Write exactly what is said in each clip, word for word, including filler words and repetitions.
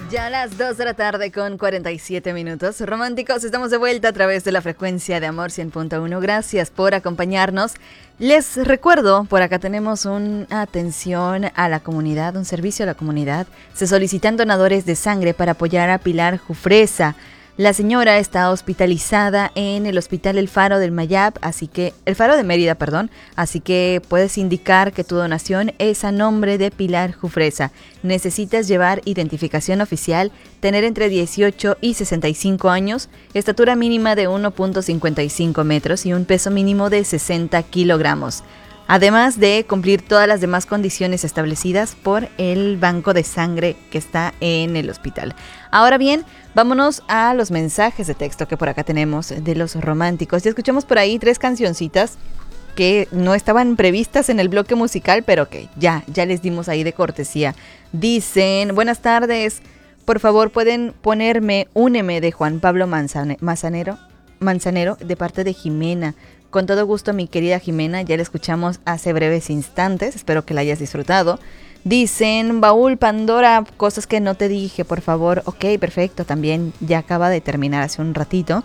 Ya a las dos de la tarde con cuarenta y siete minutos. Románticos, estamos de vuelta a través de la frecuencia de Amor cien punto uno. Gracias por acompañarnos. Les recuerdo, por acá tenemos una atención a la comunidad, un servicio a la comunidad. Se solicitan donadores de sangre para apoyar a Pilar Jufresa. La señora está hospitalizada en el Hospital El Faro del Mayab, así que El Faro de Mérida, perdón, así que puedes indicar que tu donación es a nombre de Pilar Jufresa. Necesitas llevar identificación oficial, tener entre dieciocho y sesenta y cinco años, estatura mínima de uno punto cincuenta y cinco metros y un peso mínimo de sesenta kilogramos. Además de cumplir todas las demás condiciones establecidas por el banco de sangre que está en el hospital. Ahora bien, vámonos a los mensajes de texto que por acá tenemos de los románticos. Ya escuchamos por ahí tres cancioncitas que no estaban previstas en el bloque musical, pero que ya, ya les dimos ahí de cortesía. Dicen, buenas tardes, por favor pueden ponerme Úneme de Juan Pablo Manzane- Manzanero, Manzanero de parte de Jimena. Con todo gusto, mi querida Jimena, ya la escuchamos hace breves instantes, espero que la hayas disfrutado. Dicen, Baúl Pandora, cosas que no te dije, por favor. Ok, perfecto, también ya acaba de terminar hace un ratito.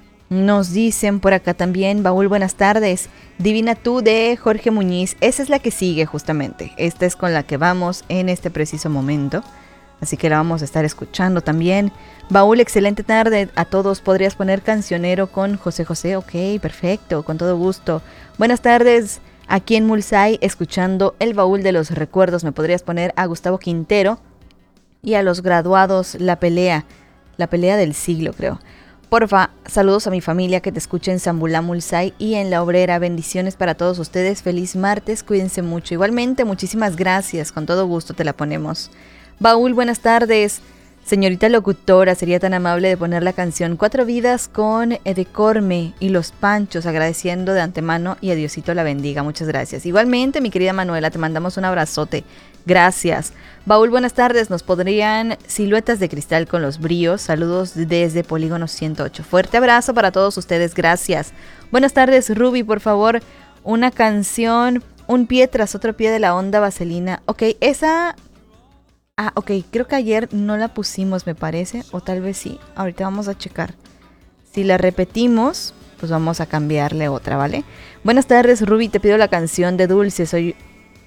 Nos dicen por acá también, Baúl, buenas tardes. Divina tú de Jorge Muñiz, esa es la que sigue justamente. Esta es con la que vamos en este preciso momento. Así que la vamos a estar escuchando también. Baúl, excelente tarde a todos. ¿Podrías poner Cancionero con José José? Ok, perfecto, con todo gusto. Buenas tardes, aquí en Mulsay, escuchando el Baúl de los Recuerdos. ¿Me podrías poner a Gustavo Quintero? Y a los graduados, La Pelea. La Pelea del Siglo, creo. Porfa, saludos a mi familia que te escucha en Zambulá, Mulsay y en La Obrera. Bendiciones para todos ustedes. Feliz martes, cuídense mucho. Igualmente, muchísimas gracias. Con todo gusto te la ponemos. Baúl, buenas tardes. Señorita locutora, sería tan amable de poner la canción Cuatro Vidas con Edecorme y Los Panchos, agradeciendo de antemano y a Diosito la bendiga. Muchas gracias. Igualmente, mi querida Manuela, te mandamos un abrazote. Gracias. Baúl, buenas tardes. Nos podrían Siluetas de Cristal con Los Bríos. Saludos desde Polígono ciento ocho. Fuerte abrazo para todos ustedes. Gracias. Buenas tardes, Ruby, por favor, una canción, Un pie tras otro pie de la onda vaselina. Ok, esa... Ah, ok, creo que ayer no la pusimos, me parece, o tal vez sí. Ahorita vamos a checar. Si la repetimos, pues vamos a cambiarle otra, ¿vale? Buenas tardes, Ruby, te pido la canción de Dulce, soy,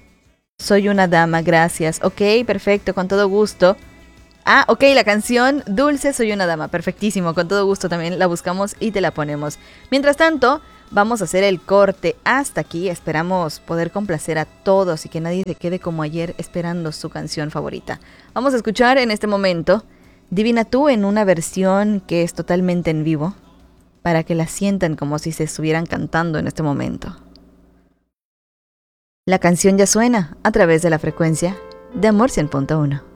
soy una dama, gracias. Ok, perfecto, con todo gusto. Ah, ok, la canción Dulce, soy una dama, perfectísimo, con todo gusto también la buscamos y te la ponemos. Mientras tanto, vamos a hacer el corte hasta aquí. Esperamos poder complacer a todos y que nadie se quede como ayer esperando su canción favorita. Vamos a escuchar en este momento Divina tú en una versión que es totalmente en vivo, para que la sientan como si se estuvieran cantando en este momento. La canción ya suena a través de la frecuencia de Amor cien punto uno.